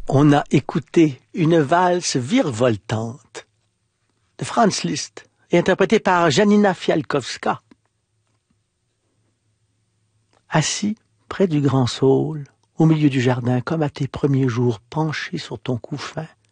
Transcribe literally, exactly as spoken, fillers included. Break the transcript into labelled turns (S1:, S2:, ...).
S1: On a écouté une valse virevoltante de Franz Liszt et interprétée par Janina Fialkowska. Assis près du grand saule, au milieu du jardin, comme à tes premiers jours, penché sur ton couffin,